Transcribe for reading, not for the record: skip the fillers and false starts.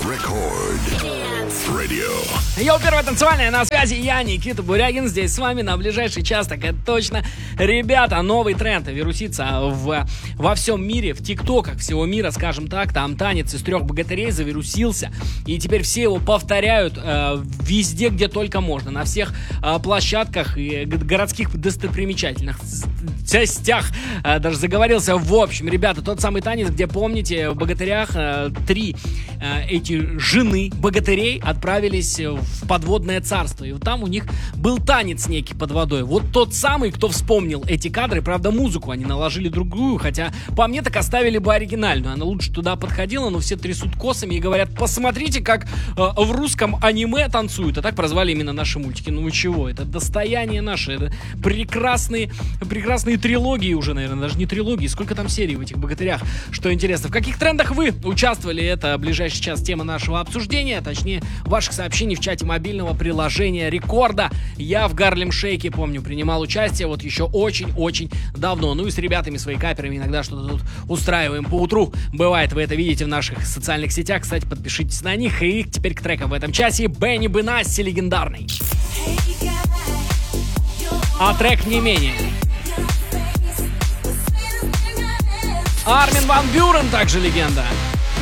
Рекорд Радио. Йоу, первая танцевальная, на связи я, Никита Бурягин, здесь с вами на ближайший час, так это точно. Ребята, новый тренд вирусится во всем мире, в тиктоках всего мира, скажем так, там танец из 3 богатырей завирусился, и теперь все его повторяют везде, где только можно, на всех площадках и городских достопримечательных частях, даже заговорился. В общем, ребята, тот самый танец, где, помните, в богатырях 3 эти жены богатырей отправились в подводное царство, и вот там у них был танец некий под водой. Вот тот самый, кто вспомнил эти кадры, правда, музыку они наложили другую, хотя по мне так оставили бы оригинальную, она лучше туда подходила, но все трясут косами и говорят: посмотрите, как в русском аниме танцуют, а так прозвали именно наши мультики. Ну вы чего, это достояние наше, это прекрасные трилогии уже, наверное, даже не трилогии, сколько там серий в этих богатырях. Что интересно, в каких трендах вы участвовали, это ближайший час тема нашего обсуждения, точнее ваших сообщений в чате мобильного приложения Рекорда. Я в Гарлем Шейке, помню, принимал участие вот еще очень-очень давно. Ну и с ребятами, своими каперами иногда что-то тут устраиваем по утру. Бывает, вы это видите в наших социальных сетях. Кстати, подпишитесь на них. И теперь к трекам в этом часе. Бенни Бенасси легендарный. А трек не менее. Армин ван Бюрен также легенда.